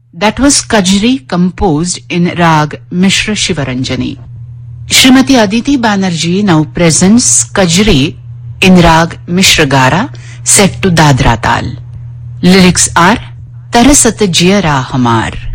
That was Kajri composed in Rag Mishra Shivaranjani. Srimati Aditi Banerjee now presents Kajri in Rag Mishra Gara set to Dadra Tal. Lyrics are Tarasat Jiyara Hamar.